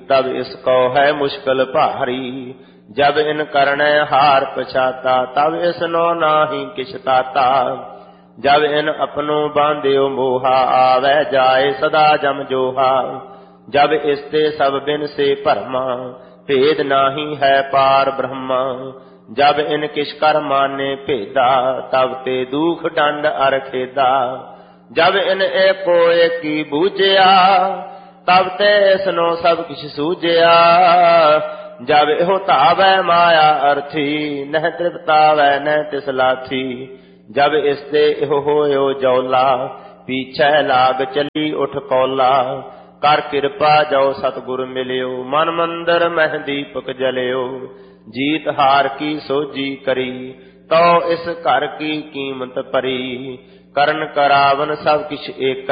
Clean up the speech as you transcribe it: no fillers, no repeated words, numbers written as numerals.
तब इसको है मुश्किल भारी। जब इन करने हार पछाता तब इसनो नाही किछ ताता। जब इन अपनो बांध्यो मोहा आवे जाए सदा जम जोहा। जब इसते सब बिन से भरमा भेद नाही है पार ब्रह्मा। जब इन किस कर माने भेदा तब ते दुख दंड अर खेदा। जब इन एको एकी बूझिया तब ते इसनो सब किछ सूझिया। जब इहो तावै माया अर्थी नह तृप्तावै न तिस लाथी। जब इसते इहो होयो जौला पीछे लाग चली उठ कौला। कर कृपा जो सतगुर मिलियो मन मंदिर मह दीपक जलियो। जीत हार की सोजी करी तो इस घर की कीमत परी। करन करावन सब किछ एक